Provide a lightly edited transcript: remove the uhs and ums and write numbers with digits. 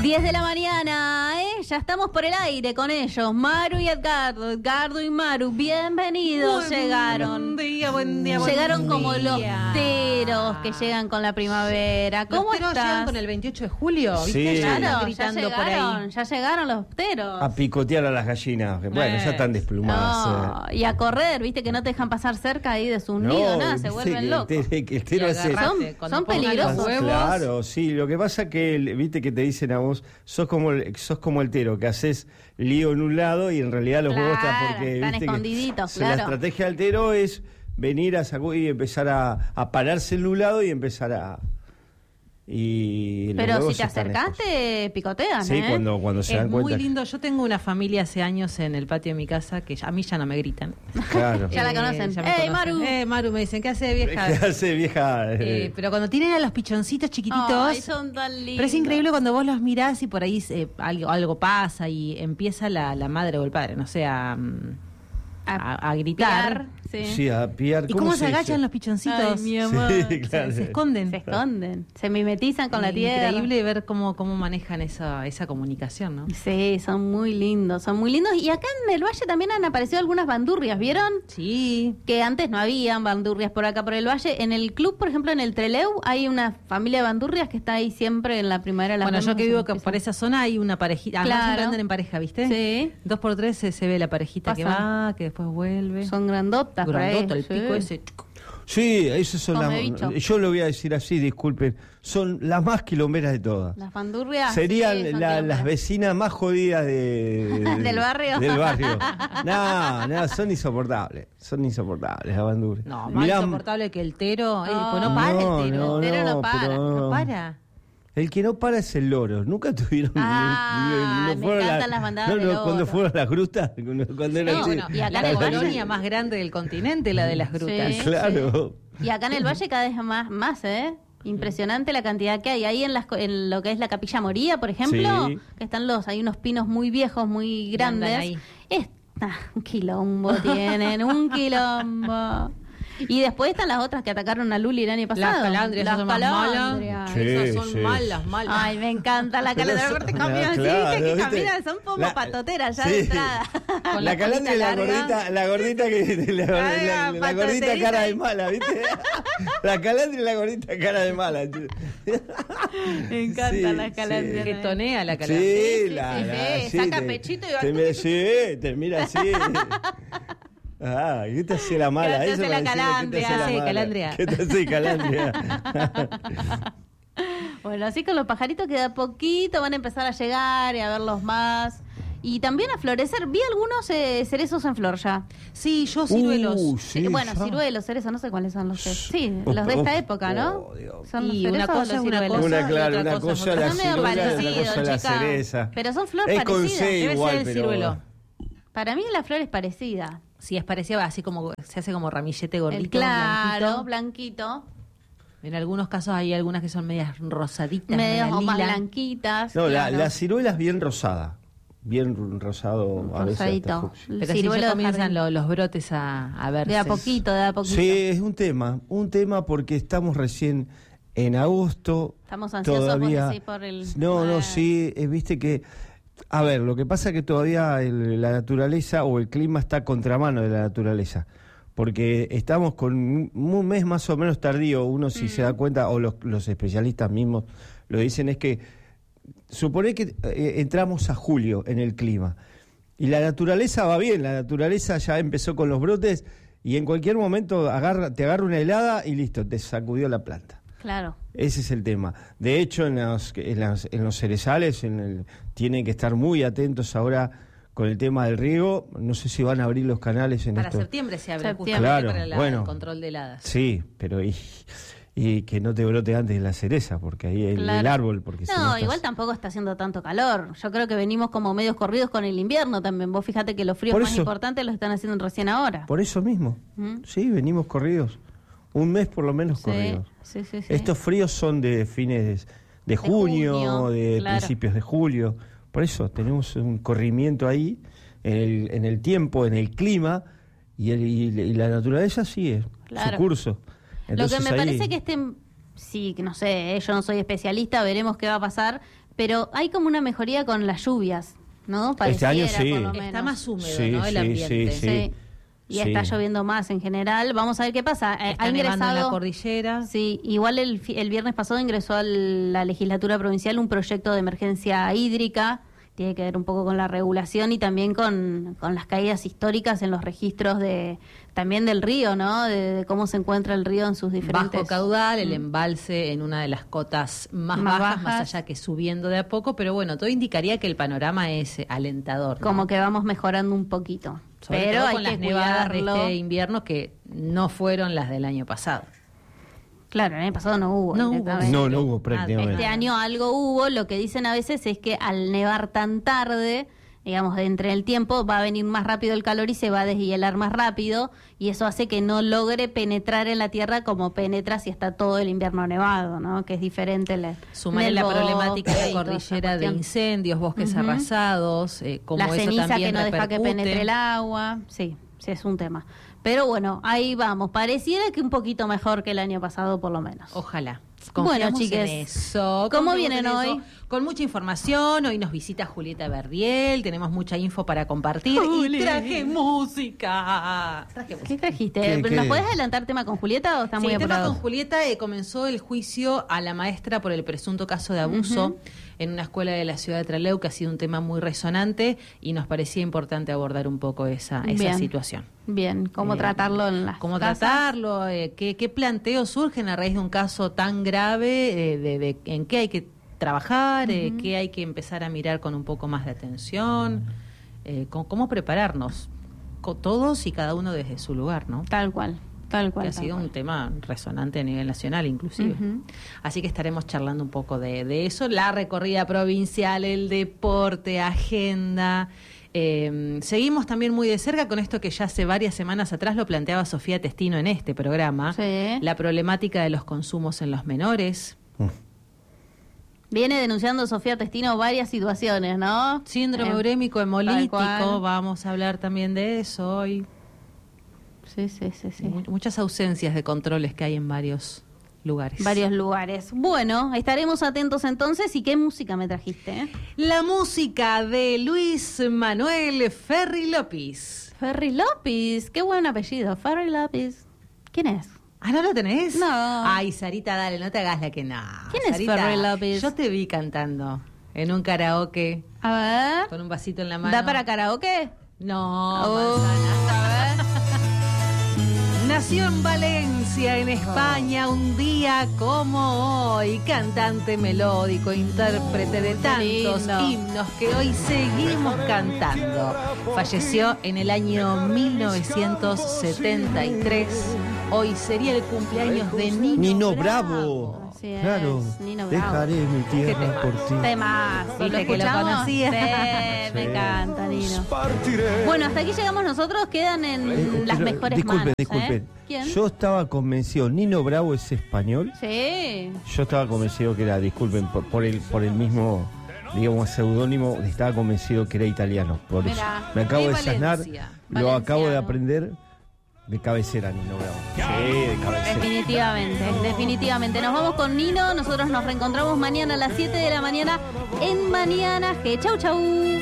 10 de la mañana, ya estamos por el aire con ellos. Maru y Edgardo, Edgardo y Maru, bienvenidos. Llegaron. Buen día. Llegaron como los teros que llegan con la primavera. ¿Cómo están? están? Con el 28 de julio, Sí. ¿viste? Ya Claro, andan gritando por ahí. ya llegaron los teros. A picotear a las gallinas. Que, bueno, ya están desplumadas. No, y a correr, viste que no te dejan pasar cerca ahí de sus nidos, nada, se vuelven locos. El tero hace... Son peligrosos. Claro, sí. Lo que pasa que, viste que te dicen a vos, sos como el tero, que haces lío en un lado y en realidad los huevos están porque... Están viste escondiditos, que claro. La estrategia del tero es venir a sacudir y empezar a pararse en un lado y empezar a... Y los Pero huevos si te están acercaste, picotean, Sí, cuando se dan Es cuenta. muy lindo. Yo tengo una familia hace años en el patio de mi casa que a mí ya no me gritan. Claro. Ya la conocen. Ya me ¡Ey, Maru! Maru, me dicen, ¿qué hace, vieja? ¿Qué hace, vieja? Pero cuando tienen a los pichoncitos chiquititos... Ay, son tan lindos. Pero es increíble cuando vos los mirás y por ahí algo pasa y empieza la madre o el padre, no sé, a gritar. Piar, sí. Sí, a piar. ¿Y cómo se dice? agachan los pichoncitos? Ay, mi amor. Sí, claro. Se esconden. Se esconden, se mimetizan con la tierra. Increíble ver cómo manejan esa comunicación, ¿no? Sí, son muy lindos, son muy lindos. Y acá en el valle también han aparecido algunas bandurrias, ¿vieron? Sí. Que antes no habían bandurrias por acá por el valle. En el club, por ejemplo, en el Treleu, hay una familia de bandurrias que está ahí siempre en la primavera. Bueno, yo que vivo por esa zona hay una parejita. Además Claro. siempre andan en pareja, ¿viste? Sí. 2x3 se ve la parejita que Pasa. va, que después vuelve. Son grandotas por ahí. Grandota, el Sí. pico ese. Sí, esas son Come las... bicho. Yo lo voy a decir así, disculpen. Son las más quilomberas de todas. Las bandurrias. Serían sí, son las quilomberas. vecinas más jodidas ¿Del barrio? Del barrio. No, son insoportables. Son insoportables las bandurrias. No, más Mirá, insoportable que el tero. No, Pues no para no, el tero. no, El tero no para, pero- No para. El que no para es el loro. Nunca tuvieron. Ah, me encantan las bandadas de loro. Cuando fueron a las grutas. Cuando era No, así. bueno, y acá La en el valle- colonia más grande del continente, la de las grutas. Sí. Claro. Y acá en el valle cada vez más, ¿eh? Impresionante la cantidad que hay. Ahí en lo que es la Capilla Moría, por ejemplo, Sí. que están hay unos pinos muy viejos, muy grandes. andan ahí. Un quilombo tienen, un quilombo. Y después están las otras que atacaron a Luli el año pasado. Las calandrias, Las esas son más calandrias. malas. Sí, Esas son sí. malas. Ay, me encanta la calandria. Pero Aparte son- caminan así, claro, viste, que ¿viste? caminan, son como La- patoteras ya sí. de entrada. Con La la calandria y colita la gordita que la gordita cara de mala, ¿viste? La calandria y la gordita cara de mala. Me encantan Sí, las calandrias. Que tonea la calandria. Sí, saca pechito y va- te mira así. ¿Qué te hace la mala? ¿Qué te hace la me decía, calandria? ¿qué te hace la Sí, mala? calandria. ¿Qué te hace calandria? Bueno, así con los pajaritos que de a poquito van a empezar a llegar y a verlos más. Y también a florecer. Vi algunos cerezos en flor ya. Sí, yo ciruelos. Sí, bueno, ya. ciruelos, cerezos, no sé cuáles son los cerezos. Sí, los de esta época, ¿no? Dios. Son los Y cerezos una o cosa los es una ciruelos. cosa. Una, claro, y otra una cosa es cosa otra. la Son medio ciruela y otra parecidos, cosa la chica. cereza. Pero son flor Es con parecida. C Debe igual, ser el pero... ciruelo. Para mí la flor es parecida. Sí, es parecida, así como se hace como ramillete gordito. El claro, blanquito. blanquito. En algunos casos hay algunas que son medias rosaditas, Medias o más lila. blanquitas. No, claro. la ciruela es bien rosada. Bien rosado, a veces Rosadito. hasta fucsia. El Pero si ciruelo ya de comienzan jardín. los brotes a verse. De a poquito, de a poquito. Sí, es un tema porque estamos recién en agosto. Estamos ansiosos todavía... por el... No, sí, viste que... A ver, lo que pasa es que todavía la naturaleza o el clima está a contramano de la naturaleza. Porque estamos con un mes más o menos tardío, uno si se da cuenta, o los especialistas mismos lo dicen, es que supone que entramos a julio en el clima. Y la naturaleza va bien, la naturaleza ya empezó con los brotes y en cualquier momento te agarra una helada y listo, te sacudió la planta. Claro. Ese es el tema. De hecho, en los cerezales tienen que estar muy atentos ahora con el tema del riego. No sé si van a abrir los canales en Para esto. septiembre se abre Septiembre. justamente Claro, para bueno. el control de heladas. Sí, pero y que no te brote antes la cereza, porque ahí el Claro. árbol, porque si No, estás- igual tampoco está haciendo tanto calor. Yo creo que venimos como medios corridos con el invierno también. Vos fíjate que los fríos Por más eso. importantes los están haciendo recién ahora. Por eso mismo. ¿Mm? Sí, venimos corridos. Un mes por lo menos Sí, corridos. sí. Estos fríos son de fines de junio, de claro. principios de julio. Por eso tenemos un corrimiento ahí en el tiempo, en el clima, y la naturaleza sigue Claro. su curso. Lo que me ahí- parece que sí, que no sé, yo no soy especialista, veremos qué va a pasar, pero hay como una mejoría con las lluvias, ¿no? Este año Pareciera, sí. por lo menos. Está más húmedo, Sí, ¿no? El sí, ambiente. Sí. Y Sí. está lloviendo más en general. Vamos a ver qué pasa. Está Ha nevando en la ingresado. cordillera. Sí, igual el viernes pasado ingresó a la legislatura provincial un proyecto de emergencia hídrica. Tiene que ver un poco con la regulación y también con las caídas históricas en los registros también del río, ¿no? De cómo se encuentra el río en sus diferentes... Bajo caudal, el embalse en una de las cotas más bajas, más allá que subiendo de a poco, pero bueno, todo indicaría que el panorama es alentador, ¿no? Como que vamos mejorando un poquito. Sobre pero todo hay con que las nevadas de cuidarlo. este invierno que no fueron las del año pasado. Claro, el año pasado no hubo. No hubo. directamente. No hubo prácticamente. Este año algo hubo, lo que dicen a veces es que al nevar tan tarde, digamos, de entre el tiempo, va a venir más rápido el calor y se va a deshielar más rápido, y eso hace que no logre penetrar en la tierra como penetra si está todo el invierno nevado, ¿no? Que es diferente. Sumarle la problemática de y la toda esa cordillera de cuestión. incendios, bosques Ujú. arrasados, como La eso ceniza también que no deja que repercute. penetre el agua, sí, es un tema. Pero bueno, ahí vamos. Pareciera que un poquito mejor que el año pasado, por lo menos. Ojalá. Bueno, Confiamos chiques, en eso. ¿cómo Confiamos vienen en eso. hoy? Con mucha información. Hoy nos visita Julieta Verdiel. Tenemos mucha info para compartir. Juli. Y traje música. ¿Qué trajiste? ¿Qué? ¿Nos podés adelantar tema con Julieta o está muy Sí, el tema apurado? con Julieta comenzó el juicio a la maestra por el presunto caso de abuso en una escuela de la ciudad de Trelew, que ha sido un tema muy resonante y nos parecía importante abordar un poco esa Bien. situación. Bien, ¿cómo tratarlo en las ¿Cómo casas? tratarlo? ¿Qué planteos surgen a raíz de un caso tan grave? ¿En qué hay que trabajar? ¿Qué hay que empezar a mirar con un poco más de atención? ¿Cómo prepararnos? Todos y cada uno desde su lugar, ¿no? Tal cual. Que ha tal sido cual. un tema resonante a nivel nacional inclusive. Ujú. Así que estaremos charlando un poco de eso, la recorrida provincial, el deporte, agenda. Seguimos también muy de cerca con esto que ya hace varias semanas atrás lo planteaba Sofía Testino en este programa, Sí. la problemática de los consumos en los menores. Viene denunciando Sofía Testino varias situaciones, ¿no? Síndrome Tal urémico hemolítico, cual. vamos a hablar también de eso hoy. Sí. Muchas ausencias de controles que hay en varios lugares. Varios lugares. Bueno, estaremos atentos entonces. ¿Y qué música me trajiste? La música de Luis Manuel Ferri López. Ferri López. Qué buen apellido. Ferri López. ¿Quién es? Ah, ¿no lo tenés? No. Ay, Sarita, dale, no te hagas la que no. ¿Quién es Sarita, Ferri López? Yo te vi cantando en un karaoke A ver. con un vasito en la mano. ¿Da para karaoke? No, Oh, manzana. a ver. Nació en Valencia, en España, un día como hoy. Cantante melódico, intérprete de tantos lindo. himnos que hoy seguimos cantando. Falleció en el año 1973. Hoy sería el cumpleaños de Nino Bravo. Así es, Claro. Nino Bravo. Dejaré mi tierra por ti. Temas. ¿Viste ¿Lo que lo escuchamos? conocía? Sí, me Sí. encanta, Nino. Bueno, hasta aquí llegamos nosotros. Quedan en las Pero, mejores disculpen, manos. disculpen. ¿Quién? Yo estaba convencido, Nino Bravo es español. Sí. Yo estaba convencido que era, disculpen, por el mismo, digamos, seudónimo, estaba convencido que era italiano. Por eso. Mirá, Me acabo de de desasnar, Valencia. lo acabo de Valenciano. aprender de cabecera, Nino Bravo. Sí, de cabecera. Definitivamente. Nos vamos con Nino. Nosotros nos reencontramos mañana a las 7 de la mañana en Mañana G. Chau, chau.